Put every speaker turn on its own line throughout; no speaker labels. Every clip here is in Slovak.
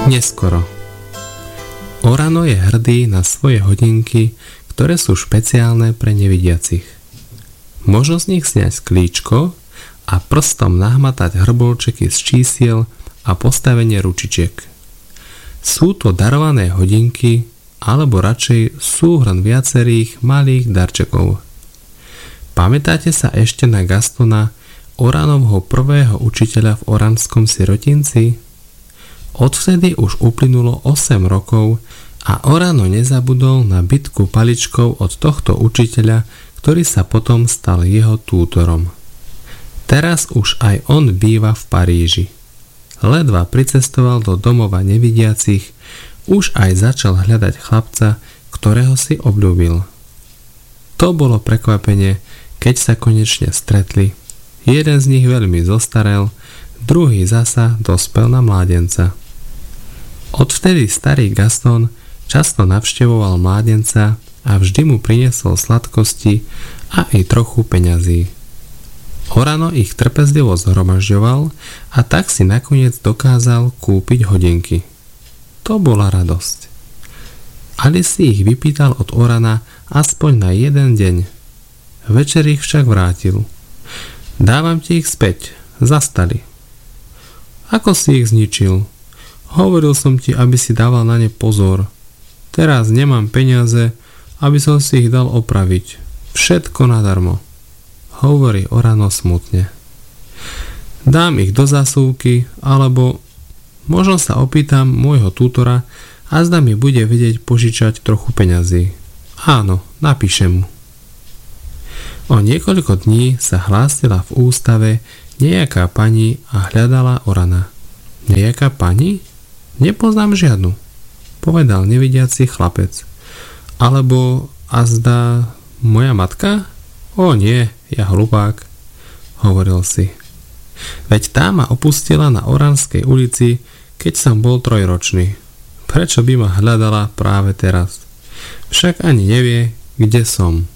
Neskoro. Orano je hrdý na svoje hodinky, ktoré sú špeciálne pre nevidiacich. Môžu z nich sňať klíčko a prstom nahmatať hrbolčeky z čísiel a postavenie ručičiek. Sú to darované hodinky, alebo radšej súhrn viacerých malých darčekov. Pamätáte sa ešte na Gastona, Oranovho prvého učiteľa v Oranskom sirotinci? Odvtedy už uplynulo 8 rokov a Orano nezabudol na bitku paličkou od tohto učiteľa, ktorý sa potom stal jeho tútorom. Teraz už aj on býva v Paríži. Ledva pricestoval do domova nevidiacich, už aj začal hľadať chlapca, ktorého si obľúbil. To bolo prekvapenie, keď sa konečne stretli. Jeden z nich veľmi zostarel, druhý zasa dospel na mládenca. Odvtedy starý Gaston často navštevoval mládenca a vždy mu priniesol sladkosti a aj trochu peňazí. Orano ich trpezlivo zhromažďoval a tak si nakoniec dokázal kúpiť hodinky. To bola radosť. Ali si ich vypýtal od Orana aspoň na jeden deň. Večer ich však vrátil. Dávam ti ich späť, zastali. Ako si ich zničil? Hovoril som ti, aby si dával na ne pozor. Teraz nemám peniaze, aby som si ich dal opraviť. Všetko nadarmo, hovorí Orano smutne. Dám ich do zásuvky, alebo možno sa opýtam môjho tútora a zda mi bude vedieť požičať trochu peňazí. Áno, napíšem mu. O niekoľko dní sa hlásila v ústave nejaká pani a hľadala Orana. Nejaká pani? Nepoznám žiadnu, povedal nevidiaci chlapec. Alebo azda moja matka? O nie, ja hlupák, hovoril si. Veď tá ma opustila na Oranskej ulici, keď som bol 3-ročný. Prečo by ma hľadala práve teraz? Však ani nevie, kde som.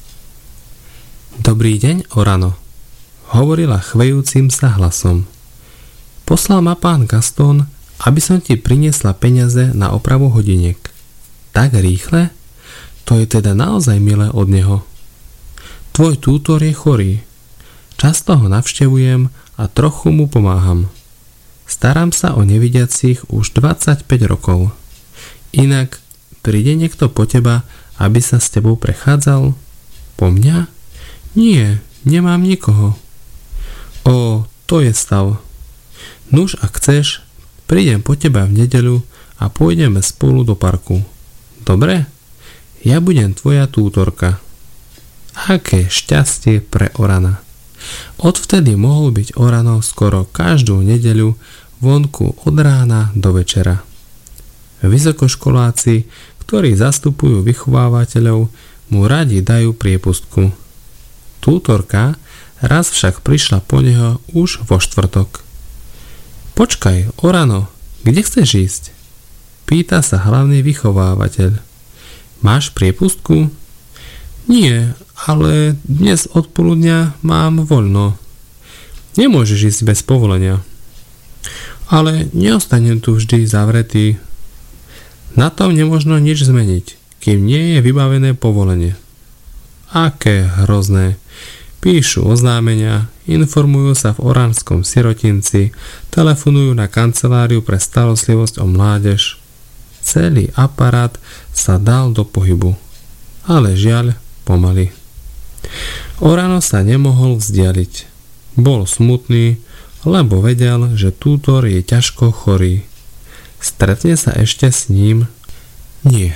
Dobrý deň, Orano, hovorila chvejúcim sa hlasom. Poslal ma pán Gaston, aby som ti priniesla peniaze na opravu hodiniek. Tak rýchle? To je teda naozaj milé od neho. Tvoj tútor je chorý. Často ho navštevujem a trochu mu pomáham. Starám sa o nevidiacich už 25 rokov. Inak príde niekto po teba, aby sa s tebou prechádzal? Po mňa? Nie, nemám nikoho. O, to je stav. Nuž, ak chceš, prídem po teba v nedeľu a pôjdeme spolu do parku. Dobre? Ja budem tvoja tútorka. Aké šťastie pre Orana. Odvtedy mohol byť Orano skoro každú nedeľu vonku od rána do večera. Vysokoškoláci, ktorí zastupujú vychovávateľov, mu radi dajú priepustku. Tútorka raz však prišla po neho už vo štvrtok. Počkaj, Orano, kde chceš ísť? Pýta sa hlavný vychovávateľ. Máš priepustku? Nie, ale dnes odpoludňa mám voľno. Nemôžeš ísť bez povolenia. Ale neostanem tu vždy zavretý. Na tom nemožno nič zmeniť, kým nie je vybavené povolenie. Aké hrozné. Píšu oznámenia, informujú sa v Oranskom sirotinci, telefonujú na kanceláriu pre starostlivosť o mládež. Celý aparát sa dal do pohybu. Ale žiaľ, pomaly. Orano sa nemohol vzdialiť. Bol smutný, lebo vedel, že tútor je ťažko chorý. Stretne sa ešte s ním? Nie.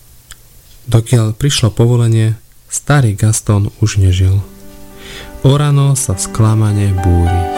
Dokiaľ prišlo povolenie, starý Gaston už nežil. Orano sa sklamane búri.